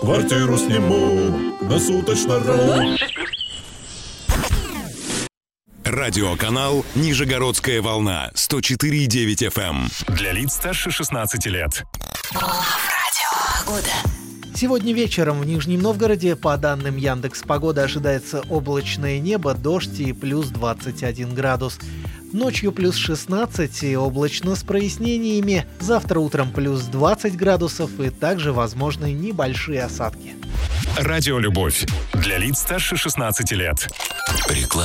Квартиру сниму на суточно-ру. Радиоканал «Нижегородская волна» 104,9 FM. Для лиц старше 16 лет. Сегодня вечером в Нижнем Новгороде, по данным Яндекс.Погода, ожидается облачное небо, дождь и плюс 21 градус. Ночью плюс 16 и облачно с прояснениями. Завтра утром плюс 20 градусов и также возможны небольшие осадки. Радиолюбовь. Для лиц старше 16 лет. Реклама.